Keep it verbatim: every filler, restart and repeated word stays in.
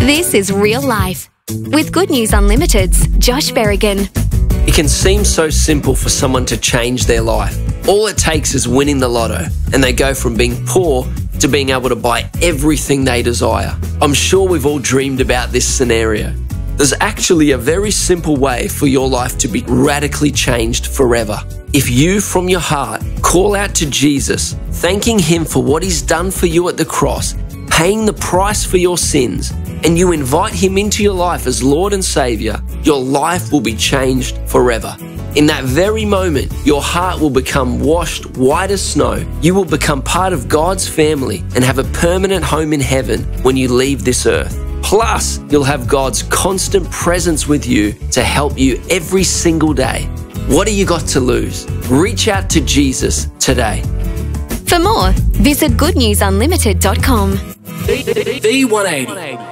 This is real life. With Good News Unlimited's Josh Berrigan. It can seem so simple for someone to change their life. All it takes is winning the lotto, and they go from being poor to being able to buy everything they desire. I'm sure we've all dreamed about this scenario. There's actually a very simple way for your life to be radically changed forever. If you, from your heart, call out to Jesus, thanking Him for what He's done for you at the cross, paying the price for your sins, and you invite Him into your life as Lord and Saviour, your life will be changed forever. In that very moment, your heart will become washed white as snow. You will become part of God's family and have a permanent home in heaven when you leave this earth. Plus, you'll have God's constant presence with you to help you every single day. What have you got to lose? Reach out to Jesus today. For more, visit good news unlimited dot com. V one eighty.